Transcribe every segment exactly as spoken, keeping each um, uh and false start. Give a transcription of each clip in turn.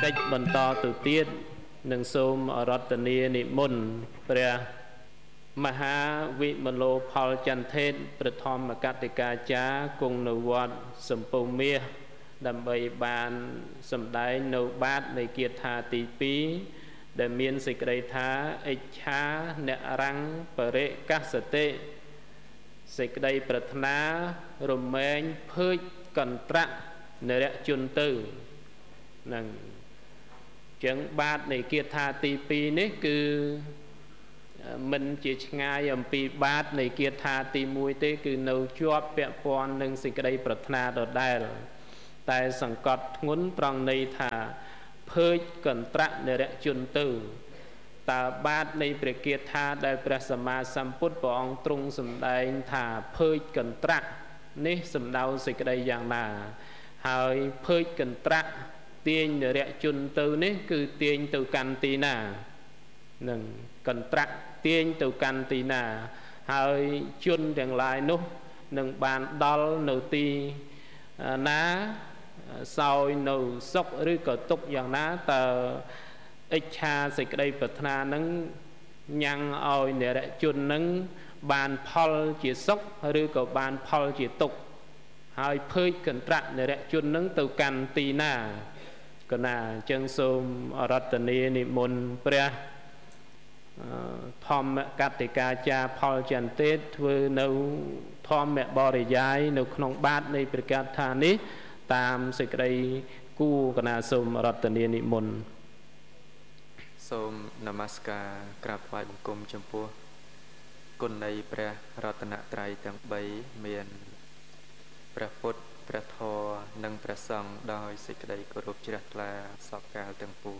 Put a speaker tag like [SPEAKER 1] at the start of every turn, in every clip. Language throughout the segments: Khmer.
[SPEAKER 1] កិច្ចបន្តទៅទៀតនឹងសូមអរតនានិមន្តព្រះមហាវិមលោផលចន្ទថេរប្រធមកតិកាចារ្យគង់នៅវត្តសំពៅមាសដើម្បីបានសម្ដែងនៅបាតនៃគាថាទីពីរដែលមានសេចក្តីថាអិច្ឆាអ្នករាំងបរិកាសតិសេចក្តីប្រាថ្នារមែងភើចកន្ត្រាក់នរជនទៅនឹងចឹងបាតនៃគាថាទីពីរនេះគឺមិនជាឆ្ងាយអំពីបាតនៃគាថាទីមួយទេគឺនៅជាប់ពាក់ព័ន្ធនឹងសេចក្តីប្រាថ្នាដដែលតែសង្កត់ធ្ងន់ត្រង់ន័យថាភើចកន្ត្រាក់នរជនទៅតើបាតនៃព្រះគាថាដែលព្រះសម្មាសម្ពុទ្ធព្រះអង្គទ្រង់សម្ដែងថាភើចកន្ត្រាក់នេះសំដៅសេចក្តីយ៉ាងណាហើយភើចកន្ត្រាក់ទាញនរជនទៅនេះគឺទាញទៅកាន់ទីណានឹងកន្ត្រាក់ទាញទៅកាន់ទីណាហើយជនទាំងឡាយនោះនឹងបានដល់នៅទីណាសោយនៅសុខឬក៏ទុក្ខយ៉ាងណាតើអិច្ឆាសេចក្តីប្រាថ្នានឹងញ៉ាំងឲ្យនរជននឹងបានផលជាសុខឬក៏បានផលជាទុក្ខហើយភើចកន្ត្រាក់នរជននឹងទៅកាន់ទីណាកណាអញ្ចឹងសូមអរតនានិមន្តព្រះធម្មកតិកាចារ្យផលចន្ទទេធ្វើនៅធម្មបរិយាយនៅក្នុងបាតនៃព្រះកថានេះតាមសេចក្តីគូកណាសូមអរតនានិមន្ត
[SPEAKER 2] សូមនមស្ការក្រាបថ្វាយបង្គំចំពោះគុណនៃព្រះរតនត្រ័យទាំងបីមានព្រះពុទ្ធព្រះធម៌និងព្រះសង្ឃដោយសេចក្តីគោរពជ្រះថ្លាសពកាលទាំងពួង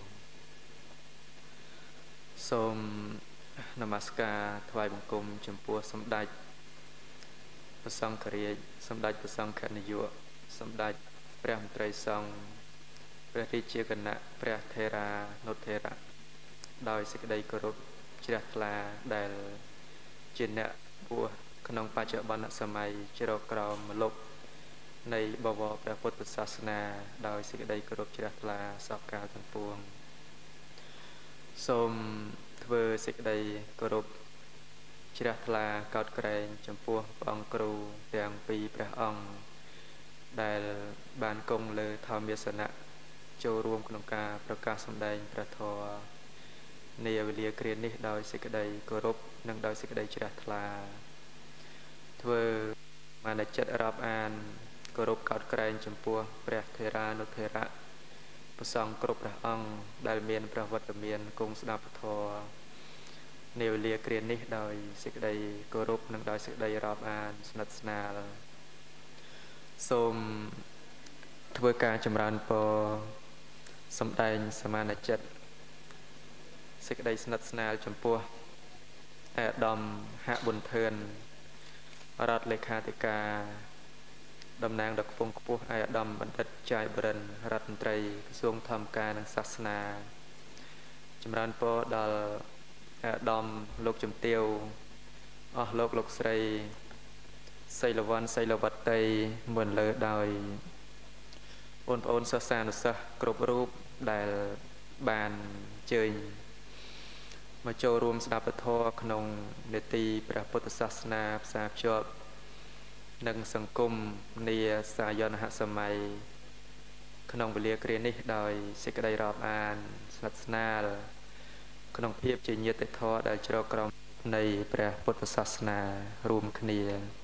[SPEAKER 2] សូមនមស្ការថ្វាយបង្គំចំពោះសម្ដេចព្រះសង្ឃរាជសម្ដេចព្រះសង្ឃនាយកសម្ដេចព្រះមន្ត្រីសង្ឃព្រះរាជាគណៈព្រះថេរានុថេរៈដោយសេចក្តីគោរពជ្រះថ្លាដែលជាអ្នកពោះក្នុងបច្ចុប្បន្នសម័យជ្រកក្រោមម្លប់នៃបវរព្រះពុទ្ធសាសនាដោយសេចក្តីគោរពជ្រះថ្លាសពកាលទាំងពួងសូមធ្វើសេចក្តីគោរពជ្រះថ្លាកោតក្រែងចំពោះព្រះអង្គគ្រូទាំងពីរព្រះអង្គដែលបានគង់លើធម្មយាសនៈចូលរួមក្នុងការប្រកាសសម្ដែងព្រះធម៌នាវេលាគ្រានេះដោយសេចក្តីគោរពនិងដោយសេចក្តីជ្រះថ្លាធ្វើមានចិត្តរាប់អានគោរពកោតក្រែងចំពោះព្រះថេរានុថេរៈព្រះសង្ឃគ្រប់ព្រះអង្គដែលមានព្រះវត្តមានគង់ស្ដាប់ធម៌នាវេលាគ្រានេះដោយសេចក្តីគោរពនិងដោយសេចក្តីរាប់អានស្និទ្ធស្នាលសូមធ្វើការចម្រើនពរសម្ដែងសមានចិត្តសេចក្តីស្និទ្ធស្នាលចំពោះអាដាមហប៊ុនធឿនរដ្ឋលេខាធិការតំណាងដល់ខ្ពង់ខ្ពស់អាយដាមបណ្ឌិតចាយបរិនរដ្ឋមន្ត្រីក្រសួងធម្មការនិងសាសនាចម្រើនពរដល់អាដាមលោកជំទាវអស់លោកលោកស្រីសីលវ័នសីលវត្តីមុនលើដោយបងប្អូនសិស្សានុសិស្សគ្រប់រូបដែលបានជើញមកចូលរួមស្ដាប់ពធក្នុងនេតិព្រះពុទ្ធសាសនាផ្សារភ្ជាប់និងសង្គមនាសាយនហសម័យក្នុងវេលាគ្រានេះដោយសេចក្តីរាប់អានស្និទ្ធស្នាលក្នុងភាពជាញាតិធម៌ដែលជ្រកក្រោមនៃព្រះពុទ្ធសាសនារួមគ្នា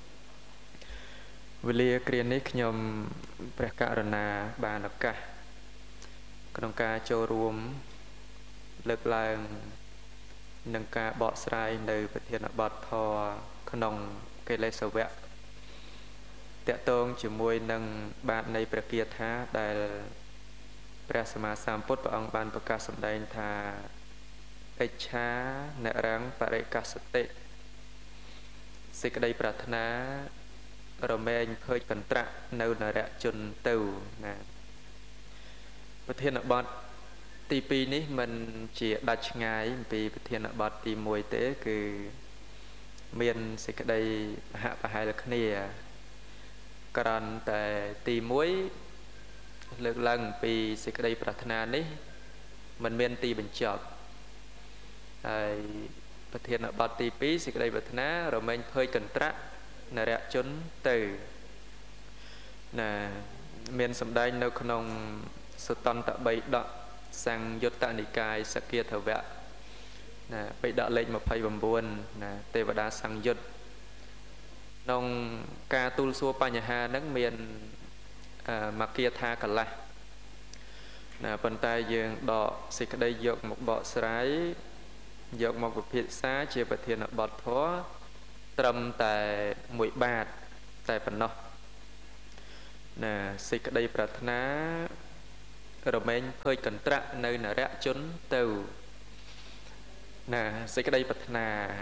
[SPEAKER 2] វេលាគ្រានេះខ្ញុំព្រះករុណាបានឱកាសក្នុងការចូលរួមលើកឡើងនឹងការបកស្រាយនៅប្រធានបទធម៌ក្នុងកិលេសវៈតកតងជាមួយនឹងបាតនៃព្រះគាថាដែលព្រះសម្មាសម្ពុទ្ធព្រះអង្គបានប្រកាសសម្ដែងថាអិច្ឆានរੰបរិកាសតិសេចក្តីប្រាថ្នារមែងភើចកន្ត្រាក់នៅនរជនទៅណាប្រធានបទទីពីរនេះមិនជាដាច់ឆ្ងាយអំពីប្រធានបទទីមួយទេគឺមានសេចក្តីប្រហាក់ប្រហែលគ្នា ក្រាន់តែទីមួយលើកឡើងពីសេចក្តីប្រាថ្នានេះមិនមានទីបញ្ចប់ហើយប្រធានបទទីពីរសេចក្តីប្រាថ្នារមែងភើចកន្ត្រាក់នរជនទៅណាមានសម្ដែងនៅក្នុងសុតន្តបិដកសង្យុត្តនិកាយសគាធវៈណាបិដកលេខម្ភៃ៩ណាទេវតាសង្យុត្តក្នុងការទូលសួរបញ្ហាហ្នឹងមានមកគាថាកន្លះណាប៉ុន្តែយើងដកសេចក្តីយកមកបកស្រាយយកមកពិភាក្សាជាប្រធានបទធម៌ត្រឹមតែមួយបាតតែប៉ុណ្ណោះណាសេចក្តីប្រាថ្នារមែងភើចកន្ត្រាក់នៅនរជនទៅណាសេចក្តីប្រាថ្នា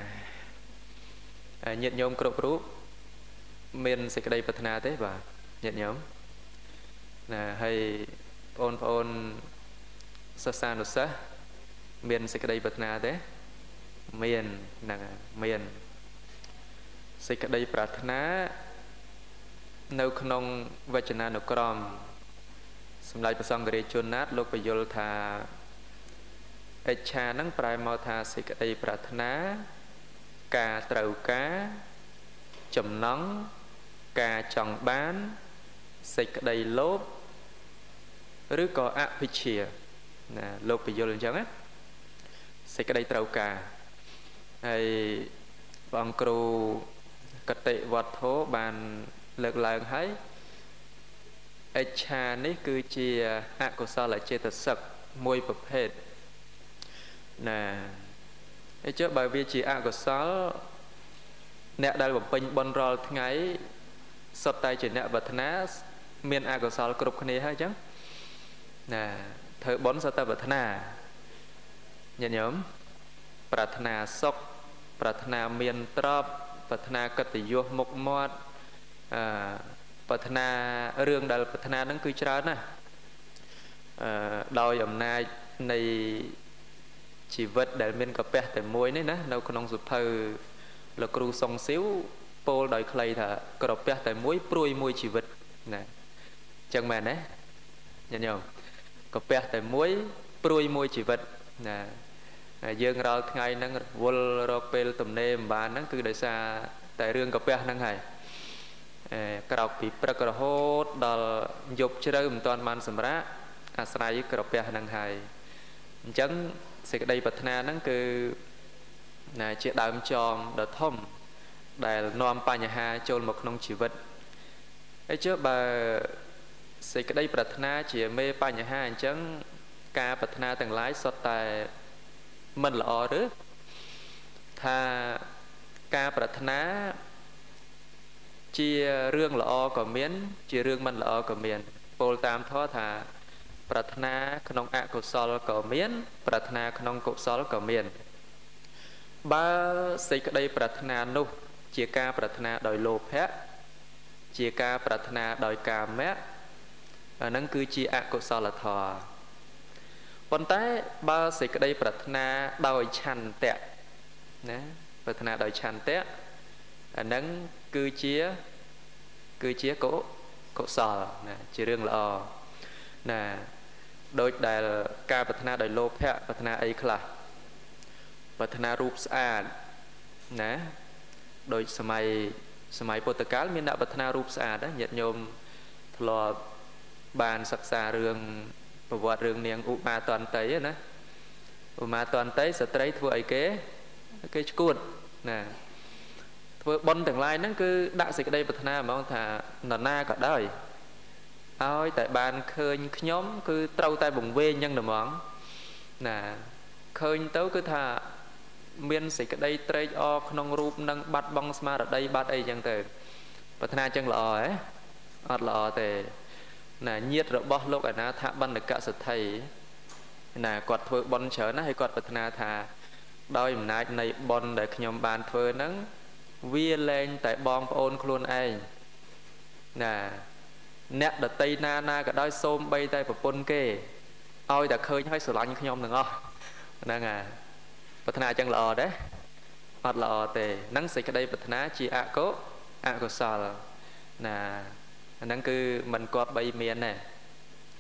[SPEAKER 2] ញាតិញោមគ្រប់រូបមានសេចក្តីប្រាថ្នាទេបាទញាតិញោមណាហើយបងប្អូនសិស្សានុសិស្សមានសេចក្តីប្រាថ្នាទេមានហ្នឹងមានសេចក្តីប្រាថ្នានៅក្នុងវចនានុក្រមសម្ដេចព្រះសង្ឃរាជជនណាតលោកបញ្យល់ថាអិច្ឆាហ្នឹងប្រែមកថាសេចក្តីប្រាថ្នាការត្រូវការចំណង់ការចង់បានសេចក្តីលោភឬក៏អភិជ្ជាណាលោកបញ្យល់អញ្ចឹងណាសេចក្តីត្រូវការហើយបងគ្រូកតិវត្ថុបានលើកឡើងហើយអិច្ឆានេះគឺជាអកុសលចេតសិកមួយប្រភេទណាអញ្ចឹងបើវាជាអកុសលអ្នកដែលបំពេញបុណ្យរាល់ថ្ងៃសុទ្ធតែជាអ្នកប្រាថ្នាមានអកុសលគ្រប់គ្នាហើយអញ្ចឹងណាធ្វើបុណ្យសុទ្ធតែប្រាថ្នាញាតិញោមប្រាថ្នាសុខប្រាថ្នាមានទ្រព្យប្រាថ្នាកិត្តិយសមុខមាត់អឺប្រាថ្នារឿងដែលប្រាថ្នាហ្នឹងគឺច្រើនណាស់អឺដោយអំណាចនៃជីវិតដែលមានកាពះតែមួយនេះណានៅក្នុងសុភៅលោកគ្រូសុងស៊ីវពោលដោយខ្លីថាក្រពះតែមួយព្រួយមួយជីវិតណាអញ្ចឹងមែនទេញាតិញោមកាពះតែមួយព្រួយមួយជីវិតណាយើងរាល់ថ្ងៃហ្នឹងរវល់រកពេលទំនេរមិនបានហ្នឹងគឺដោយសារតែរឿងកាពះហ្នឹងហើយអឺក្រោកពីព្រឹករហូតដល់យប់ជ្រៅមិនទាន់បានសម្រាកអាស្រ័យក្រពះហ្នឹងហើយអញ្ចឹងសេចក្តីប្រាថ្នាហ្នឹងគឺណាជាដើមចមដ៏ធំដែលនាំបញ្ហាចូលមកក្នុងជីវិតហើយជឿបើសេចក្តីប្រាថ្នាជាមេបញ្ហាអញ្ចឹងការប្រាថ្នាទាំងឡាយសុទ្ធតែមិនល្អឬថាការប្រាថ្នាជារឿងល្អក៏មានជារឿងមិនល្អក៏មានពោលតាមធម៌ថាប្រាថ្នាក្នុងអកុសលក៏មានប្រាថ្នាក្នុងកុសលក៏មានបើសេចក្តីប្រាថ្នានោះជាការប្រាថ្នាដោយលោភៈជាការប្រាថ្នាដោយកាមៈអានឹងគឺជាអកុសលធម៌ប៉ុន្តែបើសេចក្តីប្រាថ្នាដោយឆន្ទៈណាប្រាថ្នាដោយឆន្ទៈអានឹងគឺជាគឺជាកុកុសលណាជារឿងល្អណាដូចដែលការប្រាថ្នាដោយលោភៈប្រាថ្នាអីខ្លះប្រាថ្នារូបស្អាតណាដូចសម័យសម័យពុទ្ធកាលមានអ្នកប្រាថ្នារូបស្អាតញាតិញោមធ្លាប់បានសិក្សារឿងប្រវត្តិរឿងនាងឧមាតន្តីណាឧមាតន្តីស្ត្រីធ្វើអីគេគេឈួតណាធ្វើបុណ្យទាំងឡាយហ្នឹងគឺដាក់សេចក្តីប្រាថ្នាហ្មងថានរណាក៏ដោយឲ្យតែបានឃើញខ្ញុំគឺត្រូវតែបង្វេងអញ្ចឹងហ្មងណាឃើញទៅគឺថាមានសេចក្តីត្រេកអរក្នុងរូបនឹងបាត់បង់ស្មារតីបាត់អីអញ្ចឹងទៅប្រាថ្នាអញ្ចឹងល្អហ៎អត់ល្អទេណាញាតិរបស់លោកអនាថបណ្ឌកសទ្ធិណាគាត់ធ្វើបុណ្យច្រើនណាស់ហើយគាត់ប្រាថ្នាថាដោយអំណាចនៃបុណ្យដែលខ្ញុំបានធ្វើហ្នឹងវាលែងតែបងប្អូនខ្លួនឯងណាអ្នកដតីណាណាក៏ដោយសូមបីតែប្រពន្ធគេឲ្យតែឃើញឲ្យស្រឡាញ់ខ្ញុំទាំងអស់ហ្នឹងហើយប្រាថ្នាអញ្ចឹងល្អទេអត់ល្អទេហ្នឹងសេចក្តីប្រាថ្នាជាអកុអកុសលណាអាហ្នឹងគឺមិនគប្បីមានទេ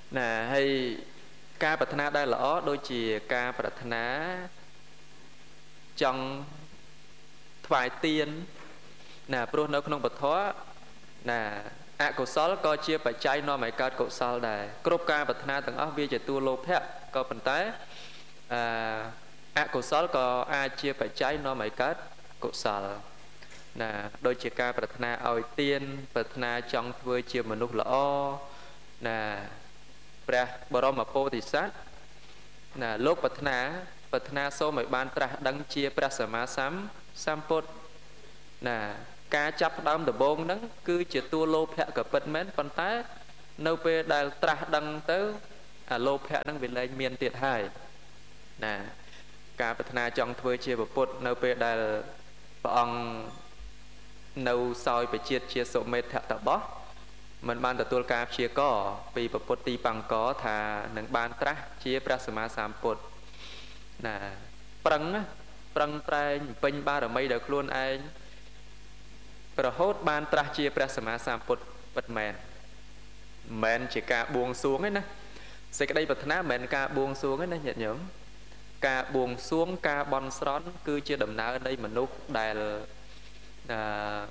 [SPEAKER 2] nè hay ca bạch na đây lõ đôi chỉ ca bạch na trong thoại tiên nè pro nó không bật thoa nè ạ cổ sáu coi chia phải cháy nó mày cao cổ sáu này cướp ca bạch na từng óc vi chỉ tu lô phép coi phần té ạ cổ sáu có ai chia phải cháy nó mày cao cổ sáu nè đôi chỉ ca bạch na oi tiên bạch na trong vừa chia mà nút lõ nè bè bờ rôm mà po thì sát nè lúc bạch na bạch na số mấy ban tra đăng chia bè sả má sám sam pot nè ca chấp đâm từ bông nắng cứ chỉ tua lô phẹ cả bật mến con té nâu pe đài tra đăng tới à lô phẹ nắng bị lên miền tiệt hai nè ca bạch na trong thuê chia bờ pot nâu pe đài bong nâu soi bị chia chia sổ mệt thẹo tập bó mình ban từ tua ca chia có vì bờ pot ti bằng có thà nâng ban tra chia bè sả má sam pot nè prăng á prăng trai pin ba rồi mấy được luôn anh rồi hốt ban tra chia bè sả má sam pot bật mền mền chỉ cả buông xuống ấy nè sẽ cái đây bật ná mền cả buông xuống ấy nè nhận nhớ cả buông xuống cả bon srón cứ chia đầm ná ở đây mà nút đài là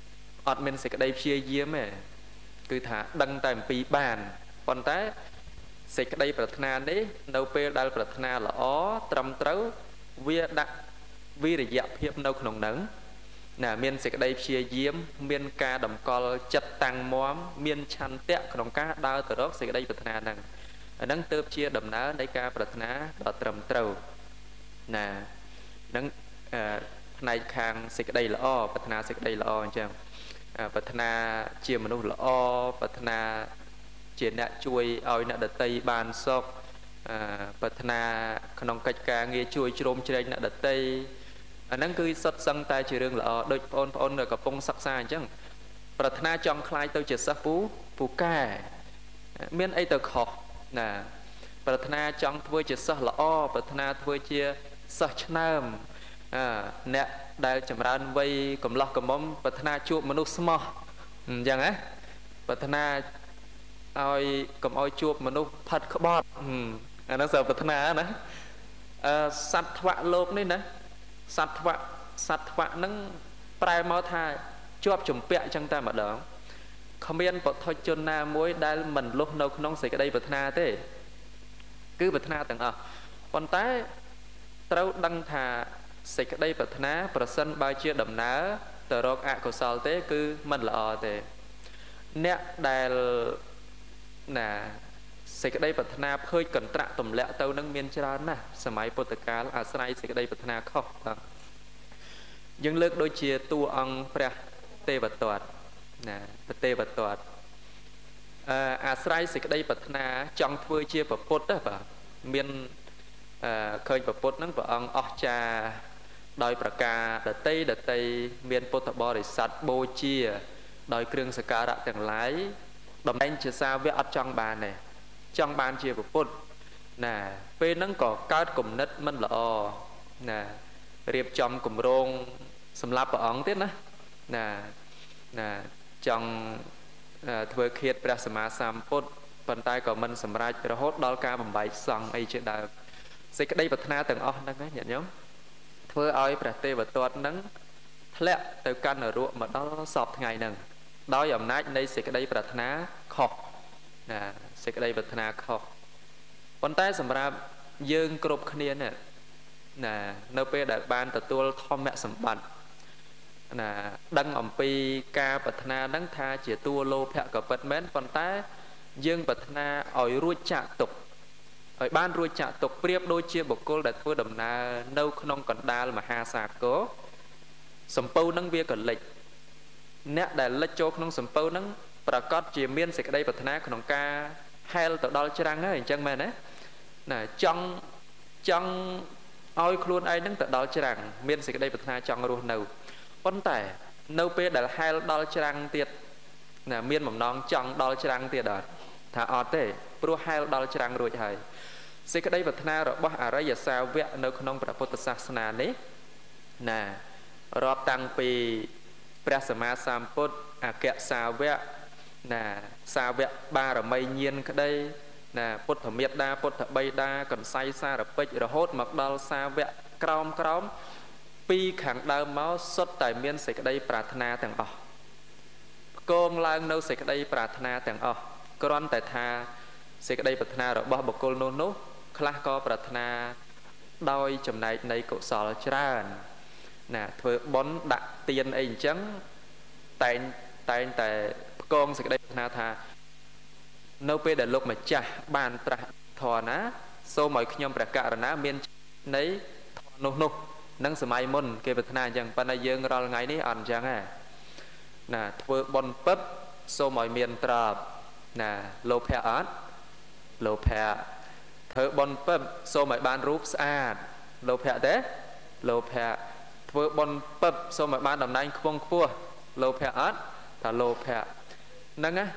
[SPEAKER 2] ọt mình sẽ cái đây chia diêm ấy cứ thả đăng tại pi bàn còn té sẽ cái đây bật ná đấy đâu pe đài bật ná là ó trầm trấu vía đặt vi để dẹp hiệp đâu không nắng nè miền sẽ đây chia diếm miền ca đầm cò chặt tăng móm miền chăn tẹtក្នុងការដើរទៅរកសេចក្តីប្រាថ្នាហ្នឹងអាហ្នឹងទើបជាដំណើរនៃការប្រាថ្នាដ៏ត្រឹមត្រូវណាហ្នឹងផ្នែកខាងសេចក្តីល្អប្រាថ្នាសេចក្តីល្អអញ្ចឹងប្រាថ្នាជាមនុស្សល្អប្រាថ្នាជាអ្នកជួយឲ្យអ្នកដទៃបានសុខប្រាថ្នាក្នុងកិច្ចការងារជួយជ្រោមជ្រែងអ្នកដទៃអាហ្នឹងគឺសុទ្ធសឹងតែជារឿងល្អដូចបងប្អូនកំពុងសិក្សាអញ្ចឹងប្រាថ្នាចង់ខ្លាយទៅជាសិស្សពូពូកែមានអីទៅខុសណាប្រាថ្នាចង់ធ្វើជាសិស្សល្អប្រាថ្នាធ្វើជាសិស្សឆ្នើមអ្នកដែលចម្រើនវ័យកំឡោះកំមុំប្រាថ្នាជួបមនុស្សស្មោះអញ្ចឹងណាប្រាថ្នាឲ្យកុំឲ្យជួបមនុស្សផិតក្បត់អាហ្នឹងសិស្សប្រាថ្នាណាអឺសត្វថ្វាក់លោកនេះណាសត្វថ្វាក់សត្វថ្វាក់ហ្នឹងប្រែមកថាជាប់ជំពាក់អញ្ចឹងតែម្ដងគ្មានបុថុជនណាមួយដែលមិនលុះនៅក្នុងសេចក្តីប្រាថ្នាទេគឺប្រាថ្នាទាំងអស់ប៉ុន្តែត្រូវដឹងថាសេចក្តីប្រាថ្នាប្រសិនបើជាដំណើរទៅរកអកុសលទេគឺមិនល្អទេអ្នកដែលណាសេចក្តីប្រាថ្នាភើចកន្ត្រាក់ទម្លាក់ទៅនឹងមានច្រើនណាស់សម័យពុទ្ធកាលអាស្រ័យសេចក្តីប្រាថ្នាខុសបាទយើងលើកដូចជាតួអង្គព្រះទេវទត្តណាព្រះទេវទត្តអឺអាស្រ័យសេចក្តីប្រាថ្នាចង់ធ្វើជាប្រពុតណាបាទមានអឺឃើញប្រពុតហ្នឹងព្រះអង្គអស្ចារ្យដោយប្រការដតីដតីមានពុទ្ធបរិស័ទបូជាដោយគ្រឿងសក្ការៈទាំងឡាយតំណែងជាសាវកអត់ចង់បានទេចង់បានជាពុទ្ធណាពេលហ្នឹងក៏កើតគំនិតមិនល្អណារៀបចំគម្រោងសម្រាប់ព្រះអង្គទៀតណាណាណាចង់ធ្វើឃាតព្រះសម្មាសម្ពុទ្ធប៉ុន្តែក៏មិនសម្រេចរហូតដល់ការបំបែកសង្ឃអីជាដើមសេចក្តីប្រាថ្នាទាំងអស់ហ្នឹងញាតិញោមធ្វើឲ្យព្រះទេវទត្តហ្នឹងធ្លាក់ទៅកាន់នរកមកដល់សពថ្ងៃហ្នឹងដោយអំណាចនៃសេចក្តីប្រាថ្នាខុសណាសេចក្តីប្រាថ្នាខុសប៉ុន្តែសម្រាប់យើងគ្រប់គ្នានេះណានៅពេលដែលបានទទួលធម្មសម្បត្តិណាដឹងអំពីការប្រាថ្នាហ្នឹងថាជាតួលោភៈក៏ពិតមែនប៉ុន្តែយើងប្រាថ្នាឲ្យរួចចាក់ទុកឲ្យបានរួចចាក់ទុកប្រៀបដូចជាបុគ្គលដែលធ្វើដំណើរនៅក្នុងកណ្ដាលមហាសាគរសំពៅហ្នឹងវាក៏លិចអ្នកដែលលិចចូលក្នុងសំពៅហ្នឹងប្រកាសជាមានសេចក្តីប្រាថ្នាក្នុងការហែលទៅដល់ច្រាំងហើយអញ្ចឹងមែនទេណាចង់ចង់ឲ្យខ្លួនឯងហ្នឹងទៅដល់ច្រាំងមានសេចក្តីប្រាថ្នាចង់រស់នៅប៉ុន្តែនៅពេលដែលហែលដល់ច្រាំងទៀតណាមានបំណងចង់ដល់ច្រាំងទៀតអត់ថាអត់ទេព្រោះហែលដល់ច្រាំងរួចហើយសេចក្តីប្រាថ្នារបស់អរិយសាវកនៅក្នុងព្រះពុទ្ធសាសនានេះណារាប់តាំងពីព្រះសម្មាសម្ពុទ្ធអគ្គសាវកណាសាវកបារមីញាណក្តី nè Phật thẩm miệt đa Phật thẩm bay đa cần say xa rồi bích rồi hốt mặc đal xa vẽ crom crom pi khẳng đau máu xuất tại miên sẽ cái đây prarthana tầng ọ côn lang nâu sẽ cái đây prarthana tầng ọ con tại tha sẽ cái đây prarthana rồi bỏ bọc côn nô nô khla co prarthana đôi chấm này này cậu sò tràn nè thôi bón đặt tiền ấy trắng tại tại tại con sẽ cái đây prarthana tha nâu pe để lúc mà chả bàn tra thò ná số mọi nhom bạc cả ná miên nấy nô nô nâng sớm ai môn kê vật na chẳng pan dương rồi ngày ní ăn chẳng à nè thưa bon pấp số mọi miền trà nè lô phe át lô phe thưa bon pấp số mọi ban rúp sát lô phe thế lô phe thưa bon pấp số mọi ban đầm nanh khung khua lô phe át là lô phe nâng á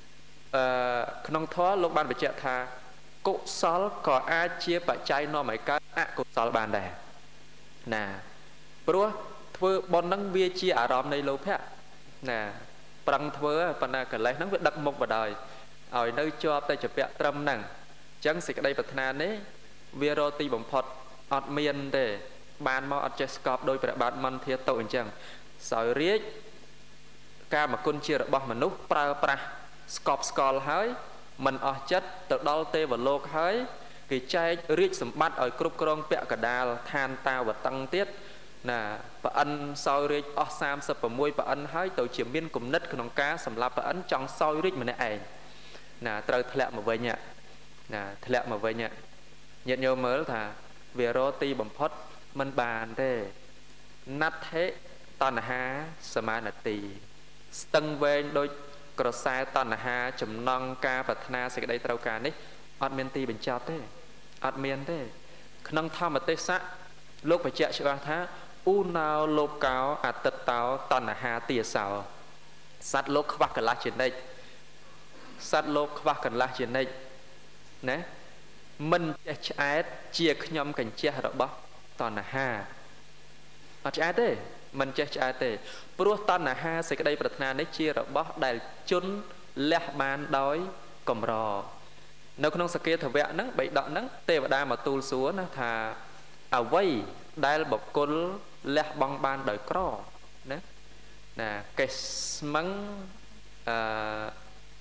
[SPEAKER 2] nông thó lúc ban bị chết tha cụ sáu có ai chia bạch chay nó mấy cái ạ cụ sáu bàn đẻ nè bữa thưa bọn nắng bia chia ả rõm này lâu phép nè bằng thưa bằng là cái lấy nắng việc đặt một vào đời ở nơi cho tay chụp vẽ trâm nằng chẳng xịt đây bật nàn đấy video ti bổng phật ọt miên để bàn mau ọt chết cọp đôi bệ bạn măn thiệt tội chẳng sỏi riết ca mà con chia được bọc mà nút pra pra scop scol hơi mình ở chất từ đau tê và lô hơi cái chai riết sầm bắt ở cướp crong bẹ cả đà than tao và tăng tiết nè và ăn soi riết ở sam sập và môi và ăn hơi từ chiếm biên cùng nứt con cá sầm lạp và ăn trong soi riết mà nè ảnh nè trời thẹn mà về nhẹ nè thẹn mà về nhẹ nhận nhiều mới thà về roti bấm phốt mình bàn thế nát thế toàn ha samanati tăng về đôi cờ sai toàn ha chấm nong ca và na sẽ đây tàu cá đấy admin ti bình chặt thế admin thế nâng tham mà tê sát lúc phải chạy cho thá u nào lô cáo à tật táo toàn ha tìa sào sát lô khắc cần lá trên đây sát lô khắc cần lá trên đây nè mình chạy chia nhom cảnh chia rồi bóc toàn ha ở chạy thế mình chạy chạy thế pro toàn ha sẽ cái đây bật na đấy chia rồi bóc đại chun lẹ bàn đói cầm rò nếu không sake thở vẽ nắng bị đọt nắng tê và đa mà tu xuống nó thà à vây đại bọc côn lẹ băng ban đời cỏ nè nè cái măng à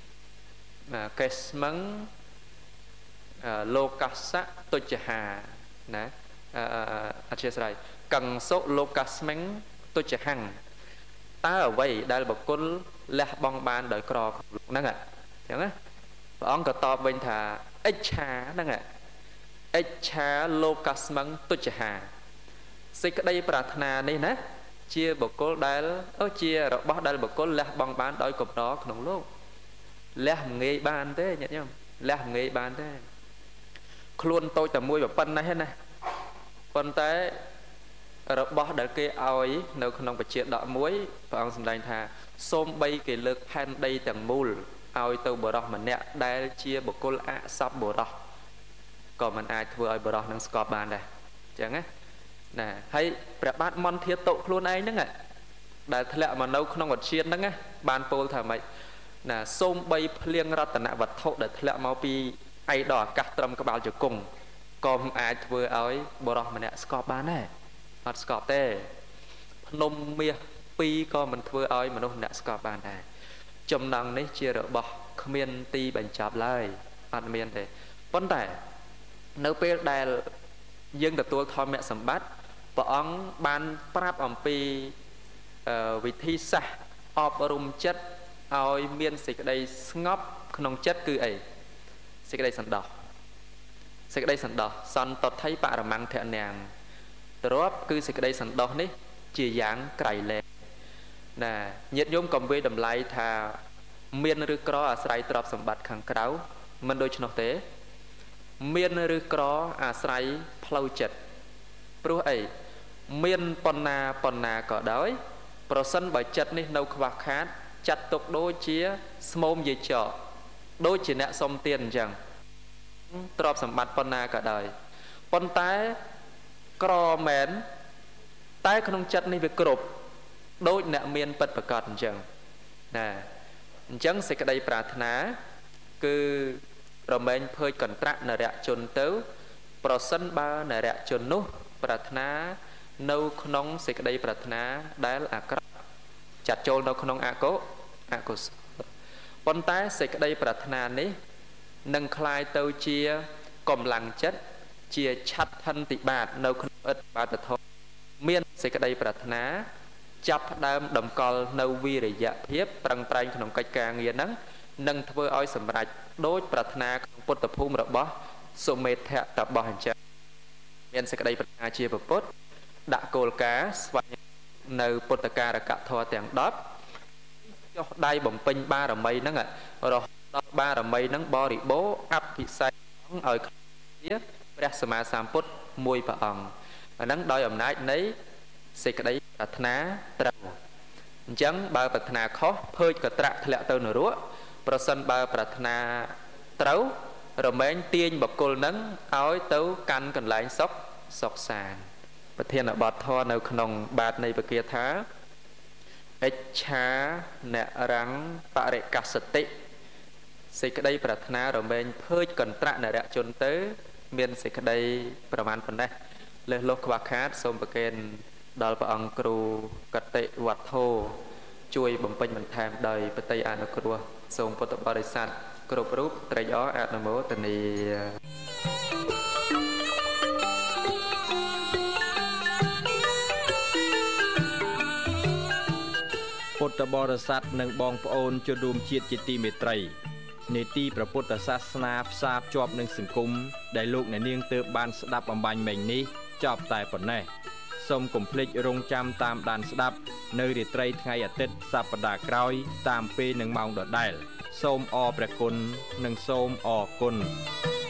[SPEAKER 2] cái măng lô cát sắc tôi chỉ hà nè à chia sẻ cần số lô cát măng tôi chỉ hàng ta ở vây đại bọc côn lẹ băng ban đời cỏ nè ạ chẳng á ông có tỏ bên thà ích cha nâng ạ ích cha lô cát măng tôi chỉ hà xây cái đây prarthana này nè chia bậc cô đại ở chia rồi bắt đại bậc cô lẹ băng ban đôi cục đóក្នុងលោកលះងាយបានទេញាតិញោមលះងាយបានទេខ្លួនតូចតែមួយប៉ុណ្ណេះណាប៉ុន្តែរបស់ដែលគេឲ្យនៅក្នុងបជាដកមួយព្រះអង្គសម្ដែងថាសូមបីគេលើកផែនដីទាំងមូលឲ្យទៅបរោះម្នាក់ដែលជាបុគ្គលអសប្បរោះក៏មិនអាចធ្វើឲ្យបរោះនឹងស្កប់បានដែរអញ្ចឹងណាណែហើយព្រះបាទមន្ធាតុខ្លួនឯងហ្នឹងដែលធ្លាក់មកនៅក្នុងវត្តជាតិហ្នឹងណាបានពោលថាម៉េចណាសូមបីភ្លៀងរតនវត្ថុដែលធ្លាក់មកពីអីដល់អាកាសត្រឹមក្បាលជង្គង់ក៏មិនអាចធ្វើឲ្យបរោះម្នាក់ស្កប់បានដែរអត់ស្កប់ទេភ្នំមាសពីរក៏មិនធ្វើឲ្យមនុស្សម្នាក់ស្កប់បានដែរចំណងនេះជារបស់គ្មានទីបញ្ចប់ឡើយអត់មានទេប៉ុន្តែនៅពេលដែលយើងទទួលធម្មសម្បត្តិព្រះអង្គបានប្រាប់អំពីវិធីសាស្ត្រអប់រំចិត្តឲ្យមានសេចក្តីស្ងប់ក្នុងចិត្តគឺអីសេចក្តីសន្តោសសេចក្តីសន្តោសសន្តថៃបរមង្គធនាងទ្របគឺសេចក្តីសន្តោសនេះជាយ៉ាងក្រៃលែងណាញាតិញោមកំវេតម្លៃថាមានឬក្រអាស្រ័យទ្រព្យសម្បត្តិខាងក្រៅមិនដូច្នោះទេមានឬក្រអាស្រ័យផ្លូវចិត្តព្រោះអីមានប៉ុណ្ណាប៉ុណ្ណាក៏ដោយប្រសិនបើចិត្តនេះនៅខ្វះខាតចាត់ទុកដូចជាស្មោមយាយចកដូចជាអ្នកសុំទានអញ្ចឹងទ្រព្យសម្បត្តិប៉ុណ្ណាក៏ដោយប៉ុន្តែក្រមែនតែក្នុងចិត្តនេះវាគ្រប់ដូចអ្នកមានពិតប្រាកដអញ្ចឹងណាអញ្ចឹងសេចក្តីប្រាថ្នាគឺរមែងភើចកន្ត្រាក់នរៈជនទៅប្រសិនបើនរៈជននោះប្រាថ្នានៅក្នុងសេចក្តីប្រាថ្នាដែលអាក្រក់ចាត់ចូលនៅក្នុងអកុអកុសលប៉ុន្តែសេចក្តីប្រាថ្នានេះនឹងคล้ายទៅជាកម្លាំងចិត្តជាឆាត់ហន្តិបាតនៅក្នុងអិទ្ធបាតធម៌មានសេចក្តីប្រាថ្នាចាប់ផ្ដើមតម្កល់នៅវិរិយភាពប្រឹងប្រែងក្នុងកិច្ចការងារហ្នឹងនឹងធ្វើឲ្យសម្រេចដូចប្រាថ្នាក្នុងពុទ្ធភូមិរបស់សុមេធៈតបោះអញ្ចឹងមានសេចក្តីប្រាថ្នាជាពុទ្ធដាក់គោលការណ៍ស្វែងនៅពុទ្ធការកធម៌ទាំងដប់ចុះដៃបំពេញបារមីហ្នឹងរហូតដល់បារមីហ្នឹងបរិបូរណ៍អភិសេកឲ្យជាព្រះសម្មាសម្ពុទ្ធមួយព្រះអង្គអាហ្នឹងដោយអំណាចនៃសេចក្តីប្រាថ្នាត្រូវអញ្ចឹងបើប្រាថ្នាខុសភើចកត្រាក់ធ្លាក់ទៅនរកប្រសិនបើប្រាថ្នាត្រូវរមែងទាញបកុលហ្នឹងឲ្យទៅកាន់កន្លែងសុខសុខសាន្តប្រធានបទធម៌នៅក្នុងបាតនៃបគាថាអិច្ឆានរੰបរិកសតិសេចក្តីប្រាថ្នារមែងភើចកន្ត្រាក់នរៈជនទៅមានសេចក្តីប្រមាណប៉ុណ្ណេះលើសលោះខ្វះខាតសូមប្រគេនដល់ព្រះអង្គគ្រូកតិវត្ថុជួយបំពេញបន្ថែមដោយបតីអនុគ្រោះសូមពុទ្ធបរិស័ទគ្រប់រូបត្រេកអរអនុមោទនា
[SPEAKER 3] ពុទ្ធបរិស័ទនិងបងប្អូនជនរួមជាតិជាទីមេត្រីនេតិព្រះពុទ្ធសាសនាផ្សារភ្ជាប់នឹងសង្គមដែលលោកអ្នកនាងទើបបានស្ដាប់អំបញ្ញមិញនេះចប់តែប៉ុណ្ណេះសូមកុំភ្លេចរងចាំតាមដានស្ដាប់នៅរាត្រីថ្ងៃអាទិត្យសប្តាហ៍ក្រោយតាមពេលនិងម៉ោងដដែលសូមអរព្រះគុណនិងសូមអរគុណ